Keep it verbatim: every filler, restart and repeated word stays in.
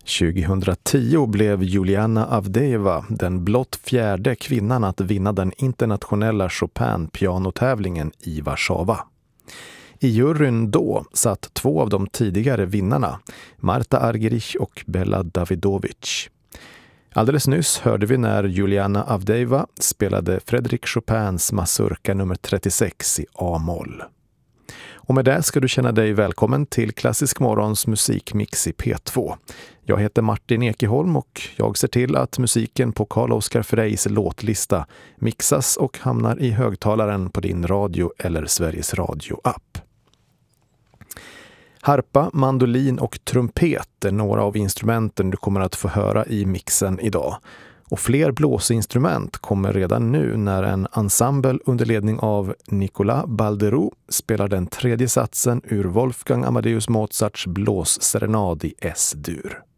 tjugohundratio blev Juliana Avdeeva den blott fjärde kvinnan att vinna den internationella Chopin-pianotävlingen i Warszawa. I juryn då satt två av de tidigare vinnarna, Marta Argerich och Bela Davidovich. Alldeles nyss hörde vi när Juliana Avdeeva spelade Frédéric Chopins mazurka nummer trettiosex i A-moll. Och med det ska du känna dig välkommen till Klassisk Morgons musikmix i P två. Jag heter Martin Ekeholm och jag ser till att musiken på Carl Oskar Freys låtlista mixas och hamnar i högtalaren på din radio eller Sveriges Radio-app. Harpa, mandolin och trumpet är några av instrumenten du kommer att få höra i mixen idag. Och fler blåsinstrument kommer redan nu när en ensemble under ledning av Nicolas Balderou spelar den tredje satsen ur Wolfgang Amadeus Mozarts blåsserenad i S-dur.